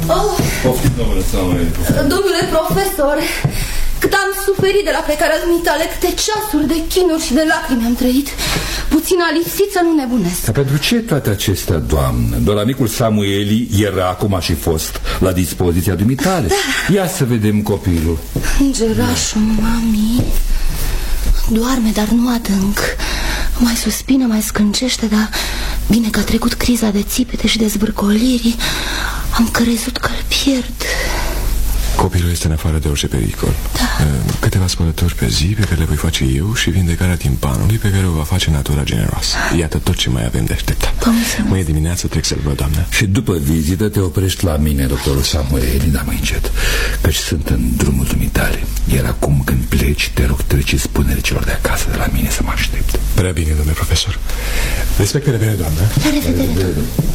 Poftim, domnule Samuel. Domnule profesor, cât am suferit de la plecarea dumitale, câte ceasuri de chinuri și de lacrimi am trăit. Puțin a lipsit să nu nebunesc. Dar pentru ce toate acestea, doamnă? Doar amicul Samueli era, cum a și fost, la dispoziția dumitale. Da. Ia să vedem copilul. Îngerașul, mami, doarme, dar nu adânc. Mai suspină, mai scâncește, dar bine că a trecut criza de țipete și de zvârcoliri. Am crezut că-l pierd. Copilul este în afară de orice pericol. Da. Câteva spălători pe zi pe care le voi face eu și vindecarea timpanului pe care o va face natura generoasă. Iată tot ce mai avem de așteptat. Mâine dimineață trec să-l văd, doamnă. Și după vizită te oprești la mine, doctorul Samueli, dar mai încet, căci sunt în drumul dumitale. Iar acum când pleci, te rog, treci și spune celor de acasă de la mine să mă aștept. Prea bine, domnule profesor. Respect pe revedere, doamnă. La revedere.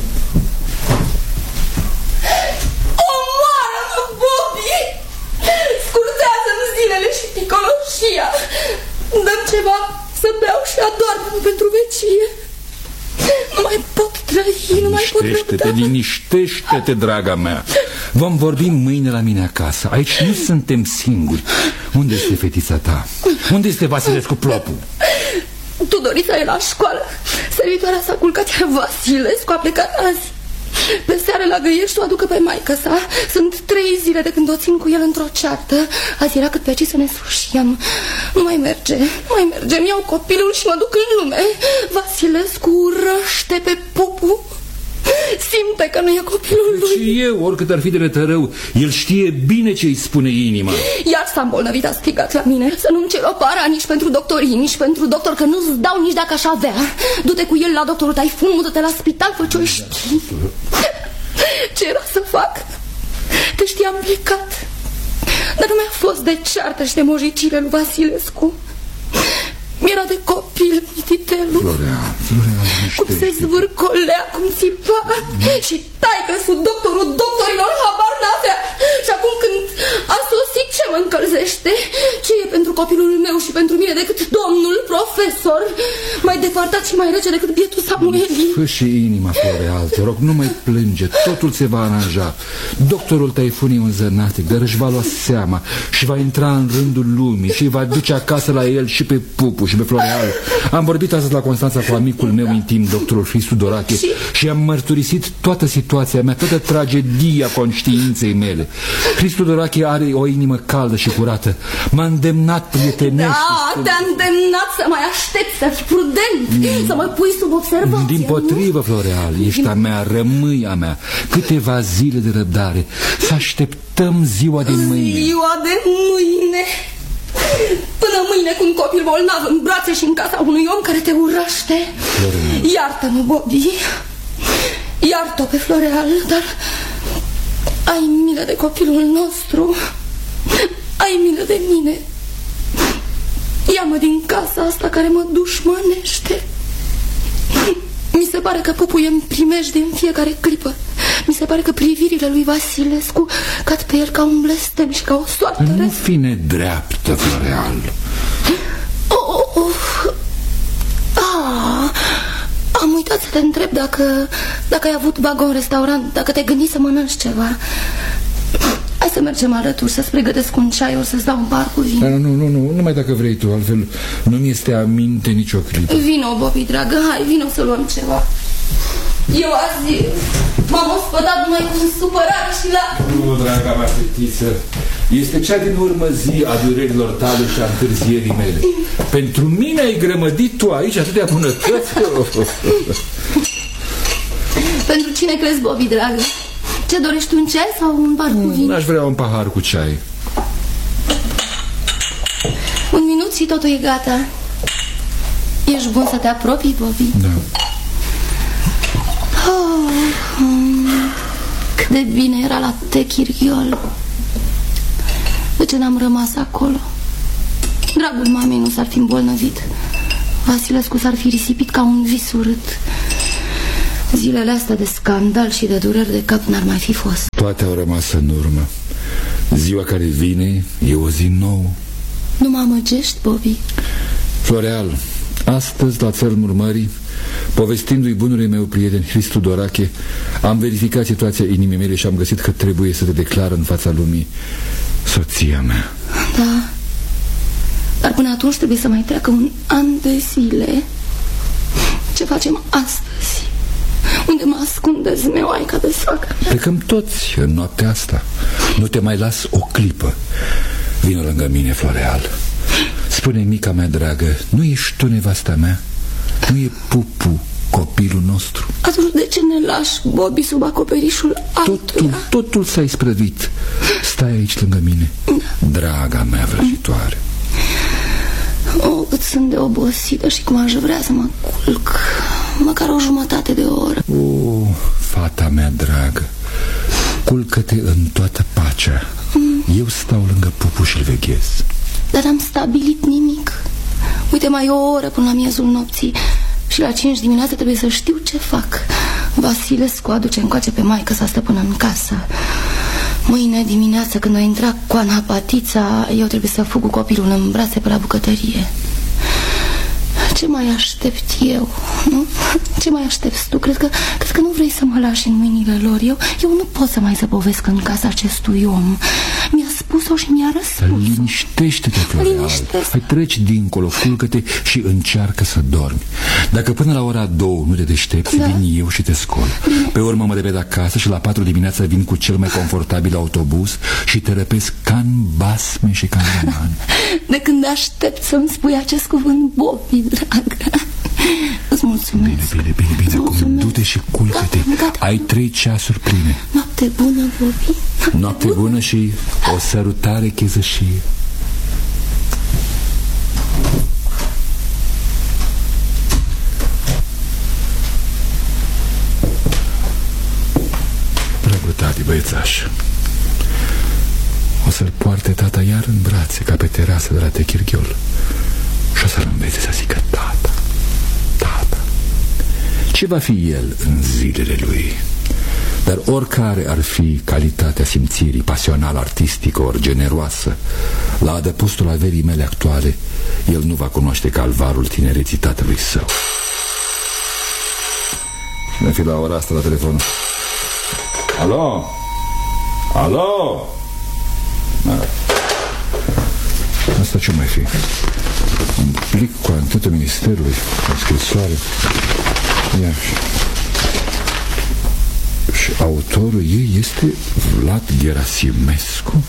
Scurtează-mi zilele și ticoloșia. Dăm ceva să beau și adorm pentru vecie. Nu mai pot trăi, nu mai pot răbda. Liniștește-te, draga mea. Vom vorbi mâine la mine acasă. Aici nu suntem singuri. Unde este fetița ta? Unde este Vasilescu Plopu? Tudorița e la școală. Servitoarea s-a culcat, iar Vasilescu a plecat azi. Pe seară la Găiești o aducă pe maică sa. Sunt 3 zile de când o țin cu el într-o ceartă. Azi era cât pe aici să ne sfârșim. Nu mai merge, mi iau copilul și mă duc în lume. Vasilescu urăște pe Pupu. Simte că nu e copilul lui. Și eu, oricât ar fi de rătărău, el știe bine ce îi spune inima. Iar s-a îmbolnăvit, a strigat la mine să nu-mi cer o para nici pentru doctorii, nici pentru doctor, că nu-ți dau nici dacă aș avea. Du-te cu el la doctorul Taifun, mută-te la spital, fă ce-o știi. Ce era să fac? Te știam plecat. Dar nu mi-a fost de ceartă și de mojicile lui Vasilescu. Mi-era de copil, mititelul. Floreal, cum se zvârcolea, cum țipa. Și taică-sul doctorul doctorilor habar n-avea. Și acum când a sosit, ce mă încălzește? Ce e pentru copilul meu și pentru mine decât domnul profesor? Mai depărtat și mai rece decât bietul Samueli. Fă și inima, Floreal, te rog, nu mai plânge. Totul se va aranja. Doctorul Taifun e un zănatic, dar își va lua seama și va intra în rândul lumii și va duce acasă la el și pe Pupu și pe Floreal. Am vorbit astăzi la Constanța cu amicul meu intim, doctorul Hristu Dorache, și am mărturisit toată situația mea, toată tragedia conștiinței mele. Hristu Dorache are o inimă caldă și curată. M-a îndemnat prietenește. Da, te-a îndemnat să mai aștepți, să fii prudent, să mă pui sub observație. Dimpotrivă, Floreal, ești a mea, rămâi a mea. Câteva zile de răbdare. Să așteptăm ziua de mâine. Ziua de mâine. Până mâine cu un copil bolnav în brațe și în casa unui om care te urăște. Iartă-mă, Bobby. Iartă-o pe Floreal, dar ai milă de copilul nostru. Ai milă de mine. Ia-mă din casa asta care mă dușmănește. Mi se pare că Pupu e în primejdie în fiecare clipă. Mi se pare că privirile lui Vasilescu cad pe el ca un blestem și ca o soartă. Nu fi nedreaptă, Floreal. Am uitat să te întreb dacă ai avut vagon în restaurant, dacă te-ai gândit să mănânci ceva. Hai să mergem alături, să-ți pregătesc un ceai, o să-ți dau un pahar cu vin. Dar nu, numai dacă vrei tu, altfel nu mi este aminte nicio clipă. Vino, Bobby, dragă, hai, vino să luăm ceva. Eu azi m-am ospătat numai cu supărare și la... Nu, draga mea fetiță, este cea din urmă zi a durerilor tale și a întârzierii mele. Pentru mine ai grămădit tu aici atâtea bunătăți. Pentru cine crezi, Bobby, dragă? Ce dorești, un ceai sau un bar cu vin? Aș vrea un pahar cu ceai. Un minut și totul e gata. Ești bun să te apropii, Bobby? Da. Cât de bine era la Techirghiol. De ce n-am rămas acolo? Dragul mamei nu s-ar fi îmbolnăvit. Vasilescu s-ar fi risipit ca un vis urât. Zilele astea de scandal și de dureri de cap n-ar mai fi fost. Toate au rămas în urmă. Ziua care vine e o zi nouă. Nu mă amăgești, Bobby? Floreal, Astăzi, la țărmul mării, povestindu-i bunului meu prieten Hristu Dorache, am verificat situația inimii mele și am găsit că trebuie să te declar în fața lumii soția mea. Da, dar până atunci trebuie să mai treacă un an de zile. Ce facem astăzi? Unde mă ascunde zmeoaica de soacră mea? Plecăm toți în noaptea asta. Nu te mai las o clipă. Vino lângă mine, Floreal. Spune, mica mea dragă, nu ești tu nevasta mea? Nu e Pupu copilul nostru? Atunci de ce ne lași, Bobby, sub acoperișul altuia? Totul s-a isprăvit. Stai aici lângă mine, draga mea vrăjitoare. Oh, cât sunt de obosită și cum aș vrea să mă culc. Măcar o jumătate de oră. Oh, fata mea dragă, culcă-te în toată pacea. Eu stau lângă Pupu și-l veghez. Dar n-am stabilit nimic. Uite, mai o oră până la miezul nopții și la 5 dimineața trebuie să știu ce fac. Vasilescu aduce încoace pe maică sa stăpână în casă. Mâine dimineață, când o intra Coana Patița, eu trebuie să fug cu copilul în brațe pe la bucătărie. Ce mai aștept eu, nu? Ce mai aștepți tu? Cred că nu vrei să mă lași în mâinile lor. Eu nu pot să mai zăbovesc în casa acestui om. Mi-a spus-o și mi-a răspuns. Liniștește-te, Floreal. Hai, treci dincolo, culcă-te și încearcă să dormi. Dacă până la ora 2 nu te deștepți, vin eu și te scol. Pe urmă mă repede acasă și la 4 dimineața vin cu cel mai confortabil autobuz și te răpesc ca în basme și ca în roman. De când aștept să-mi spui acest cuvânt, Bobby, dragă. Îți mulțumesc. Bine, acum du-te și culcă-te. Ai 3 ceasuri pline. Noapte bună, Bobby. Noapte bună și o sărutare chezășie. Dragul tati, băiețaș, o să-l poarte tata iar în brațe, ca pe terasă de la Techirghiol, și o să-l învețe să zică tata. Ce va fi el în zilele lui? Dar oricare ar fi calitatea simțirii, pasională, artistică ori generoasă, la adăpostul averii mele actuale, el nu va cunoaște calvarul tinereții tatălui său. Cine fi la ora asta la telefon? Alo? Alo? Asta ce mai fi? Un plic cu antetul ministerului, o scrisoare. Ia. Și autorul ei este Vlad Gerasimescu.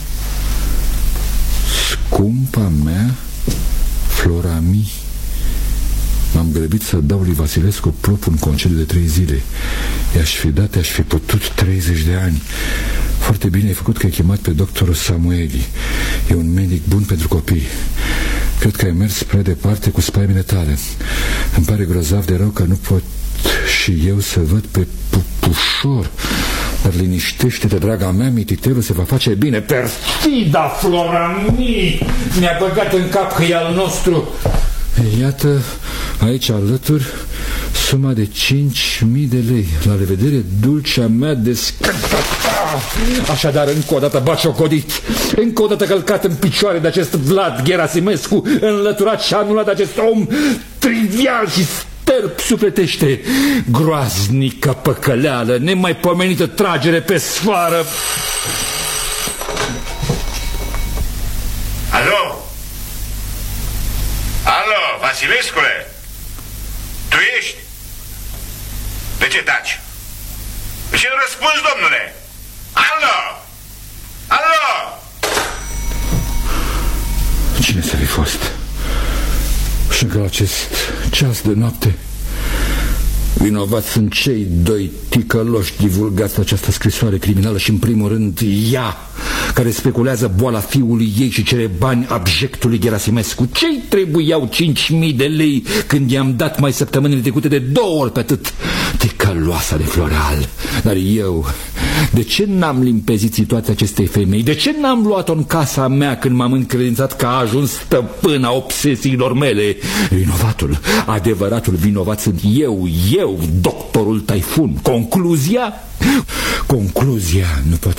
Scumpa mea Florami. M-am grăbit să dau lui Vasilescu plop un concediu de 3 zile. I-aș fi dat, i-aș fi putut 30 de ani. Foarte bine ai făcut că ai chemat pe doctorul Samueli. E un medic bun pentru copii. Cred că ai mers prea departe cu spaimele tale. Îmi pare grozav de rău că nu pot și eu să văd pe Pupușor. Dar liniștește-te, draga mea, mititelul se va face bine. Perfida Florami mi-a băgat în cap că e al nostru. Iată aici alături suma de 5.000 de lei. La revedere, dulcea mea descărcată. Așadar, încă o dată baciocodit, încă o dată călcat în picioare de acest Vlad Gerasimescu, înlăturat și anulat de acest om trivial și sterp sufletește. Groaznică păcăleală, nemaipomenită tragere pe sfoară. Alo? Alo, Vasilescule? Tu ești? De ce taci? De ce nu răspunzi, domnule? Alo? Alo? Cine să fi fost? Și încă la acest ceas de noapte vinovați sunt cei 2 ticăloși divulgați această scrisoare criminală și în primul rând ea, care speculează boala fiului ei și cere bani abjectului Gerasimescu. Ce-i trebuiau 5.000 de lei când i-am dat mai săptămânile trecute de 2 ori pe atât? Ticăloasa de Floreal. Dar eu, de ce n-am limpezit situația acestei femei? De ce n-am luat-o în casa mea când m-am încredințat că a ajuns stăpâna obsesiilor mele? Vinovatul, adevăratul vinovat sunt eu, doctorul Taifun. Concluzia? Concluzia nu poate